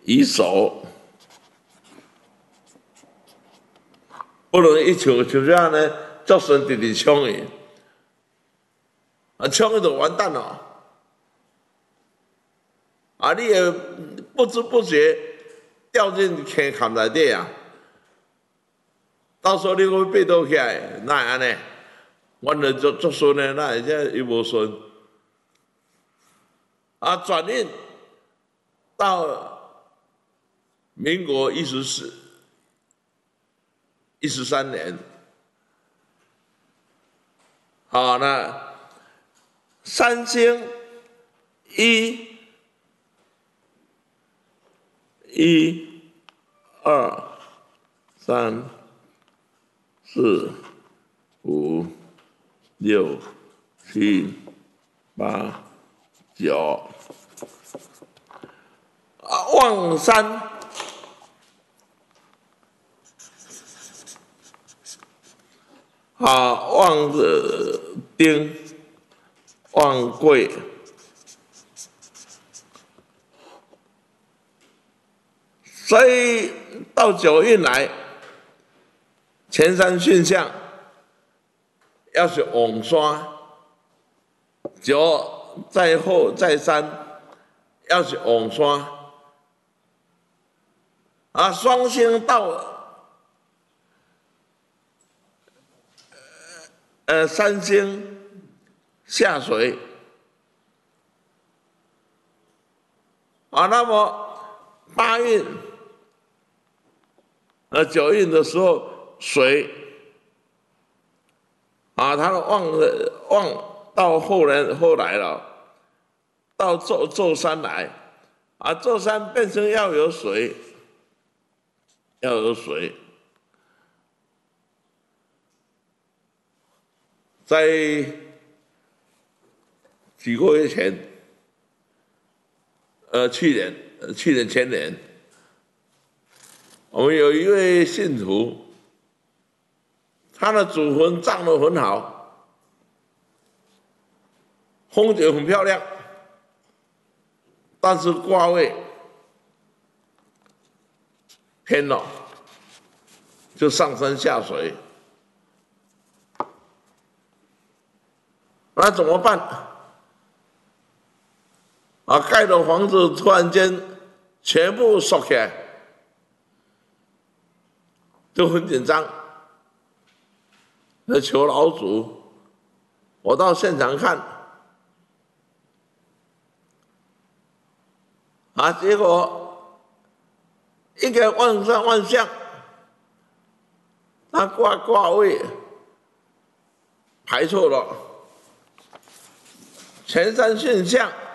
以守，不能一像这样呢，作顺直直冲伊，冲伊就完蛋了。你也不知不觉掉进坑坎内底啊！到时候你会背倒起来，那会安尼？阮就作顺的，那会这又无顺。转运到民国13年，那三星1、2、3、4、5、6、7、8、9，望山，望丁，望贵，所以到九运来，前山巽象要是往山，九在后在山，要是往山，双星到三星下水，那么8运9运的时候，水它旺到后来了，到坐山来，坐山变成要有水，在几个月前，去年前年，我们有一位信徒，他的祖坟葬得很好，风景很漂亮，但是卦位偏了，就上山下水，那怎么办？盖的房子突然间全部缩起来，就很紧张。求老祖，我到现场看，结果一个万上万象，他卦位排错了，前山巽象